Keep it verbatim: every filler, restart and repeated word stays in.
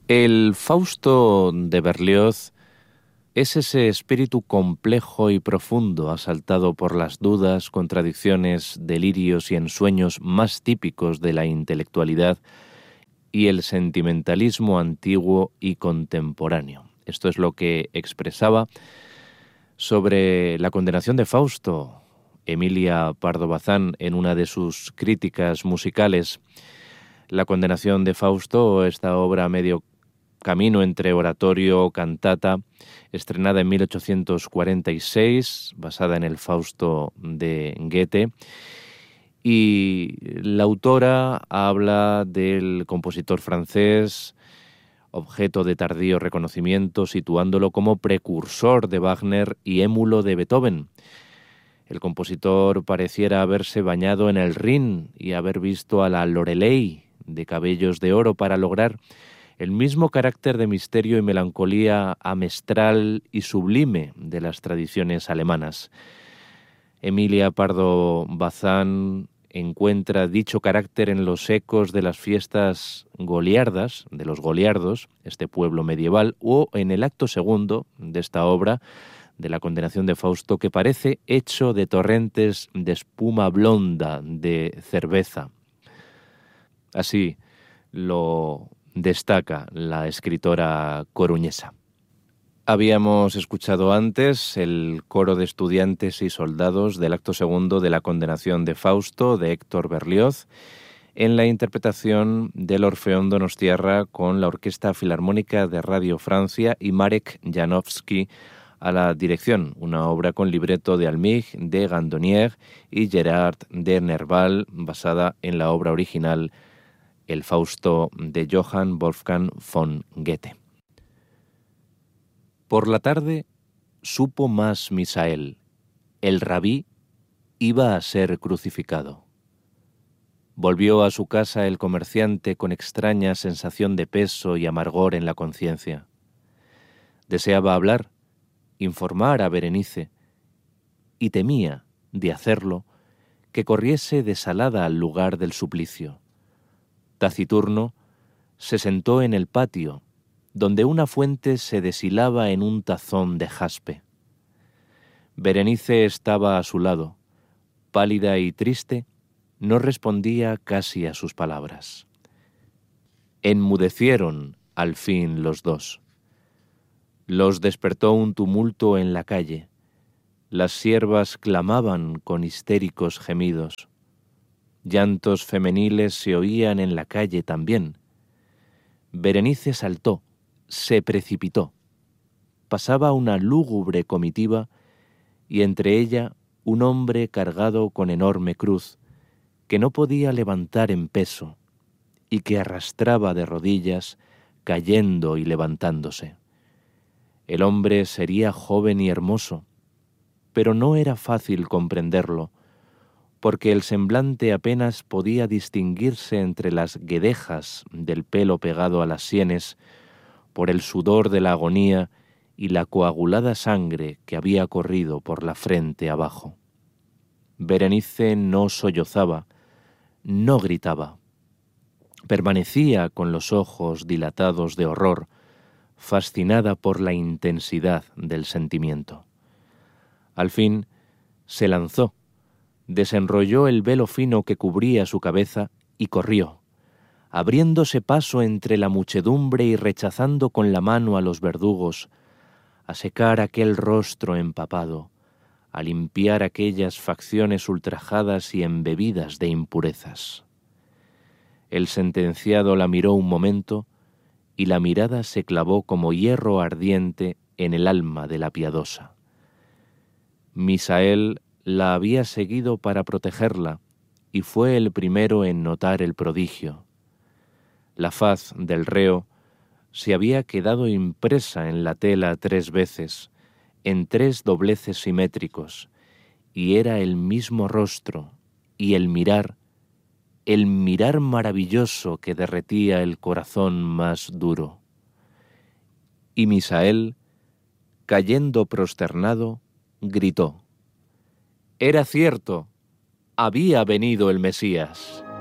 El Fausto de Berlioz es ese espíritu complejo y profundo, asaltado por las dudas, contradicciones, delirios y ensueños más típicos de la intelectualidad y el sentimentalismo antiguo y contemporáneo. Esto es lo que expresaba sobre la condenación de Fausto Emilia Pardo Bazán en una de sus críticas musicales. La condenación de Fausto, esta obra medio camino entre oratorio, cantata, estrenada en mil ochocientos cuarenta y seis, basada en el Fausto de Goethe, y la autora habla del compositor francés, objeto de tardío reconocimiento, situándolo como precursor de Wagner y émulo de Beethoven. El compositor pareciera haberse bañado en el Rin y haber visto a la Loreley de cabellos de oro para lograr el mismo carácter de misterio y melancolía amestral y sublime de las tradiciones alemanas. Emilia Pardo Bazán encuentra dicho carácter en los ecos de las fiestas goliardas, de los goliardos, este pueblo medieval, o en el acto segundo de esta obra, de la condenación de Fausto, que parece hecho de torrentes de espuma blonda de cerveza. Así lo destaca la escritora coruñesa. Habíamos escuchado antes el coro de estudiantes y soldados del acto segundo de la condenación de Fausto de Héctor Berlioz en la interpretación del Orfeón Donostiarra con la Orquesta Filarmónica de Radio Francia y Marek Janowski a la dirección, una obra con libreto de Almig, de Gandonier y Gerard de Nerval, basada en la obra original El Fausto de Johann Wolfgang von Goethe. Por la tarde supo más Misael, el rabí iba a ser crucificado. Volvió a su casa el comerciante con extraña sensación de peso y amargor en la conciencia. Deseaba hablar, informar a Berenice, y temía, de hacerlo, que corriese desalada al lugar del suplicio. Taciturno, se sentó en el patio, donde una fuente se deshilaba en un tazón de jaspe. Berenice estaba a su lado, pálida y triste, no respondía casi a sus palabras. Enmudecieron al fin los dos. Los despertó un tumulto en la calle. Las siervas clamaban con histéricos gemidos. Llantos femeniles se oían en la calle también. Berenice saltó, se precipitó. Pasaba una lúgubre comitiva y entre ella un hombre cargado con enorme cruz que no podía levantar en peso y que arrastraba de rodillas, cayendo y levantándose. El hombre sería joven y hermoso, pero no era fácil comprenderlo, porque el semblante apenas podía distinguirse entre las guedejas del pelo pegado a las sienes, por el sudor de la agonía y la coagulada sangre que había corrido por la frente abajo. Berenice no sollozaba, no gritaba. Permanecía con los ojos dilatados de horror, fascinada por la intensidad del sentimiento. Al fin se lanzó, desenrolló el velo fino que cubría su cabeza y corrió, abriéndose paso entre la muchedumbre y rechazando con la mano a los verdugos, a secar aquel rostro empapado, a limpiar aquellas facciones ultrajadas y embebidas de impurezas. El sentenciado la miró un momento y la mirada se clavó como hierro ardiente en el alma de la piadosa. Misael la había seguido para protegerla y fue el primero en notar el prodigio. La faz del reo se había quedado impresa en la tela tres veces, en tres dobleces simétricos, y era el mismo rostro, y el mirar, el mirar maravilloso que derretía el corazón más duro. Y Misael, cayendo prosternado, gritó: «Era cierto, había venido el Mesías».